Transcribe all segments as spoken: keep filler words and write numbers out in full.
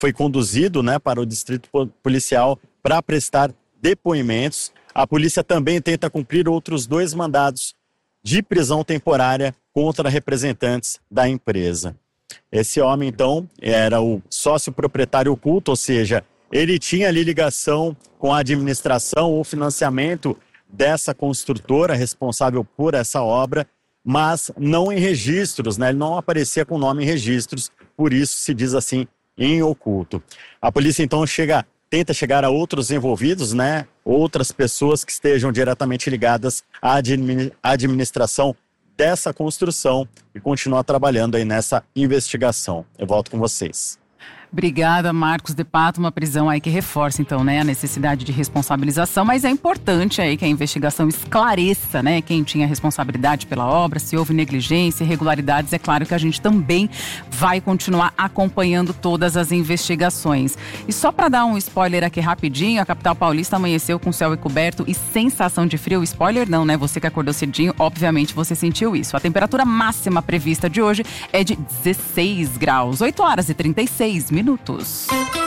foi conduzido, né, para o distrito policial para prestar depoimentos. A polícia também tenta cumprir outros dois mandados de prisão temporária contra representantes da empresa. Esse homem, então, era o sócio proprietário oculto, ou seja, ele tinha ali ligação com a administração ou financiamento dessa construtora responsável por essa obra, mas não em registros, né? Ele não aparecia com nome em registros, por isso se diz assim, em oculto. A polícia, então, chega, tenta chegar a outros envolvidos, né? Outras pessoas que estejam diretamente ligadas à administração dessa construção e continuar trabalhando aí nessa investigação. Eu volto com vocês. Obrigada, Marcos de Pato. Uma prisão aí que reforça, então, né, a necessidade de responsabilização, mas é importante aí que a investigação esclareça, né, quem tinha responsabilidade pela obra, se houve negligência, irregularidades. É claro que a gente também vai continuar acompanhando todas as investigações. E só para dar um spoiler aqui rapidinho, a capital paulista amanheceu com céu encoberto e sensação de frio. Spoiler não, né? Você que acordou cedinho, obviamente você sentiu isso. A temperatura máxima prevista de hoje é de dezesseis graus, oito horas e trinta e seis minutos. Minutos.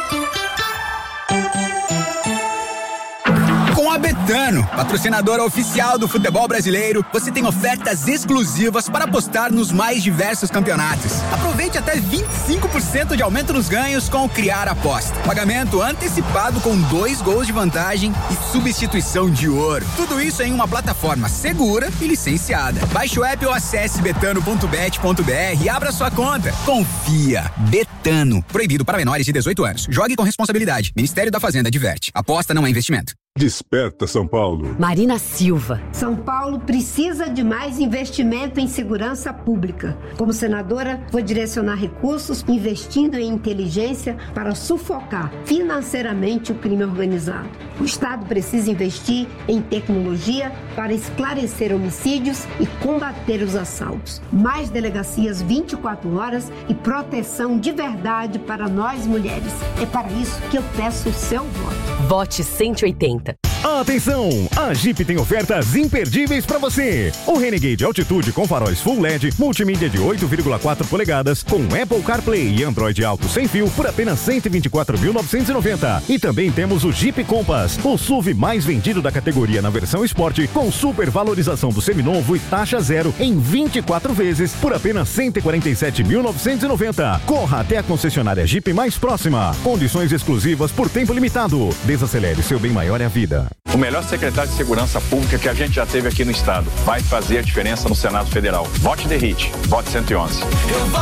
Com a Betano, patrocinadora oficial do futebol brasileiro, você tem ofertas exclusivas para apostar nos mais diversos campeonatos. Aproveite até vinte e cinco por cento de aumento nos ganhos com o Criar Aposta. Pagamento antecipado com dois gols de vantagem e substituição de ouro. Tudo isso em uma plataforma segura e licenciada. Baixe o app ou acesse betano ponto bet ponto br e abra sua conta. Confia. Betano. Proibido para menores de dezoito anos. Jogue com responsabilidade. Ministério da Fazenda adverte. Aposta não é investimento. Desperta São Paulo. Marina Silva. São Paulo precisa de mais investimento em segurança pública. Como senadora, vou direcionar recursos investindo em inteligência para sufocar financeiramente o crime organizado. O Estado precisa investir em tecnologia para esclarecer homicídios e combater os assaltos. Mais delegacias vinte e quatro horas e proteção de verdade para nós mulheres. É para isso que eu peço o seu voto. Vote cento e oitenta. Atenção! A Jeep tem ofertas imperdíveis para você. O Renegade Altitude com faróis Full L E D, multimídia de oito vírgula quatro polegadas, com Apple CarPlay e Android Auto sem fio por apenas cento e vinte e quatro mil novecentos e noventa. E também temos o Jeep Compass, o S U V mais vendido da categoria na versão Sport, com super valorização do seminovo e taxa zero em vinte e quatro vezes por apenas cento e quarenta e sete mil novecentos e noventa. Corra até a concessionária Jeep mais próxima. Condições exclusivas por tempo limitado. Desacelere, seu bem maior é a vida. O melhor secretário de Segurança Pública que a gente já teve aqui no estado vai fazer a diferença no Senado Federal. Vote D E R I T, vote cento e onze.